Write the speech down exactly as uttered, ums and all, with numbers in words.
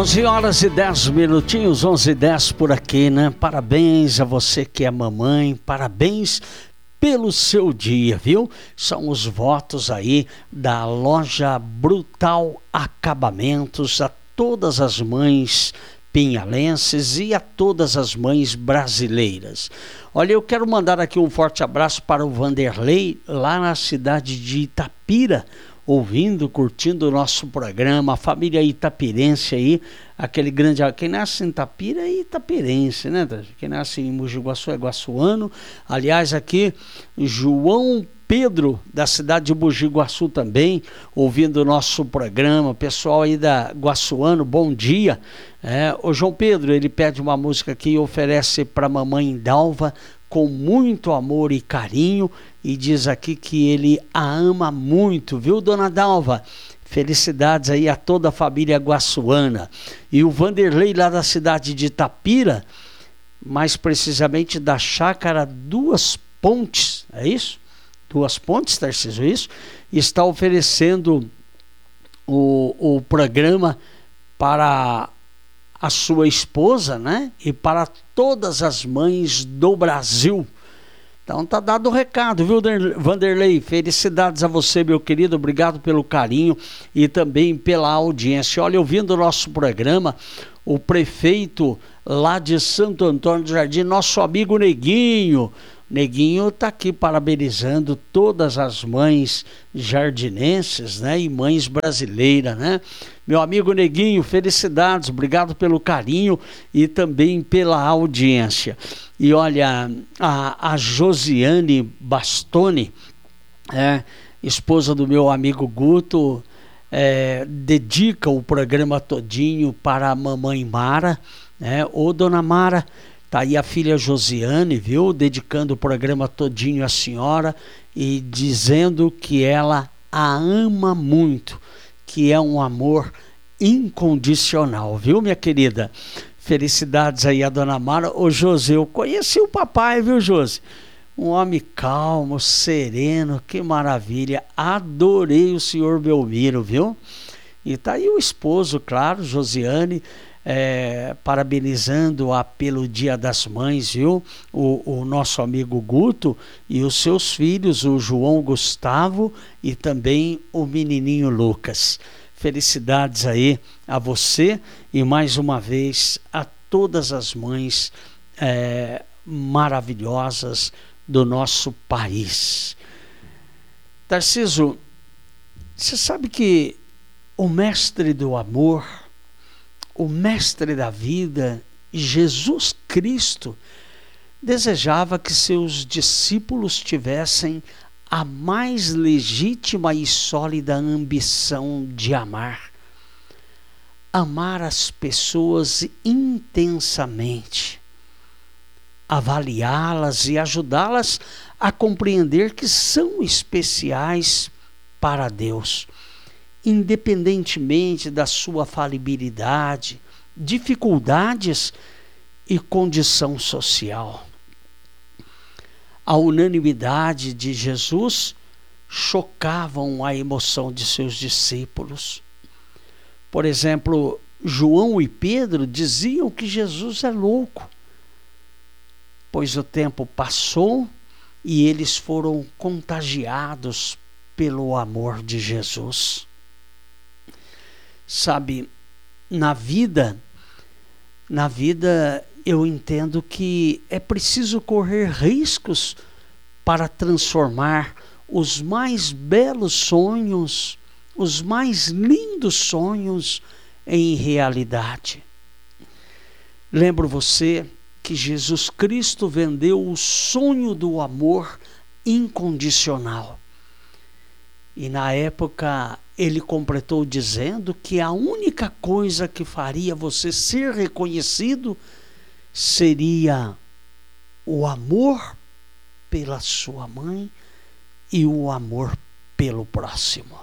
onze horas e dez minutinhos, onze e dez por aqui, né? Parabéns a você que é mamãe, parabéns pelo seu dia, viu? São os votos aí da loja Brutal Acabamentos, a todas as mães pinhalenses e a todas as mães brasileiras. Olha, eu quero mandar aqui um forte abraço para o Vanderlei, lá na cidade de Itapira, ouvindo, curtindo o nosso programa, a família itapirense aí, aquele grande, quem nasce em Itapira é itapirense, né? Quem nasce em Mogi Guaçu é guaçuano. Aliás, aqui, João Pedro, da cidade de Mogi Guaçu também, ouvindo o nosso programa, pessoal aí da Guaçuano, bom dia. É, o João Pedro, ele pede uma música que oferece para a mamãe Dalva, com muito amor e carinho, e diz aqui que ele a ama muito, viu, dona Dalva? Felicidades aí a toda a família guaçuana. E o Vanderlei, lá da cidade de Itapira, mais precisamente da chácara Duas Pontes, é isso? Duas Pontes, Tarcísio, isso? Está oferecendo o, o programa para a sua esposa, né? E para todas as mães do Brasil. Então tá dado o recado, viu, Vanderlei? Felicidades a você, meu querido. Obrigado pelo carinho e também pela audiência. Olha, ouvindo o nosso programa, o prefeito lá de Santo Antônio do Jardim, nosso amigo Neguinho. Neguinho está aqui parabenizando todas as mães jardinenses, né, e mães brasileiras, né? Meu amigo Neguinho, felicidades, obrigado pelo carinho e também pela audiência. E olha, a, a Josiane Bastoni, é, esposa do meu amigo Guto, é, dedica o programa todinho para a mamãe Mara, né? Ô, dona Mara, tá aí a filha Josiane, viu? Dedicando o programa todinho à senhora e dizendo que ela a ama muito, que é um amor incondicional, viu, minha querida? Felicidades aí a dona Mara. Ô, José, eu conheci o papai, viu, José? Um homem calmo, sereno, que maravilha. Adorei o senhor Belmiro, viu? E tá aí o esposo, claro, Josiane, É, parabenizando-a pelo Dia das Mães, viu? O, o nosso amigo Guto e os seus filhos, o João Gustavo e também o menininho Lucas. Felicidades aí a você e mais uma vez a todas as mães é, maravilhosas do nosso país. Tarcísio, você sabe que o mestre do amor, o mestre da vida, Jesus Cristo, desejava que seus discípulos tivessem a mais legítima e sólida ambição de amar. Amar as pessoas intensamente, avaliá-las e ajudá-las a compreender que são especiais para Deus, independentemente da sua falibilidade, dificuldades e condição social. A unanimidade de Jesus chocavam a emoção de seus discípulos. Por exemplo, João e Pedro diziam que Jesus é louco, pois o tempo passou e eles foram contagiados pelo amor de Jesus. Sabe, na vida, na vida eu entendo que é preciso correr riscos para transformar os mais belos sonhos, os mais lindos sonhos em realidade. Lembro você que Jesus Cristo vendeu o sonho do amor incondicional. E na época ele completou dizendo que a única coisa que faria você ser reconhecido seria o amor pela sua mãe e o amor pelo próximo.